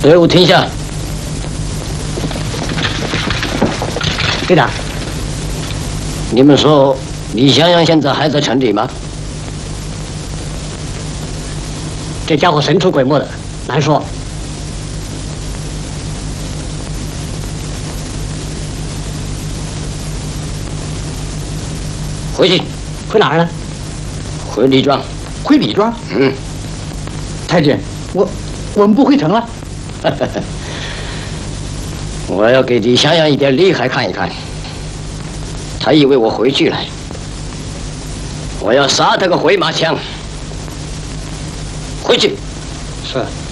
队伍停下。 队长， 你们说李湘阳现在还在城里吗？ 这家伙神出鬼没的，难说。 回去。 回哪儿呢？ 回李庄。 回李庄？ 嗯。 太监，我们不回城了。 我要给李湘阳一点厉害看一看。他以为我回去了，我要杀他个回马枪。回去。 是。